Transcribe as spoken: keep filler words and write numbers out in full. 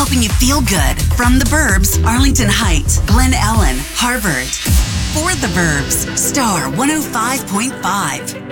helping you feel good. From the Burbs, Arlington Heights, Glen Ellen, Harvard. For the Burbs, Star one oh five point five.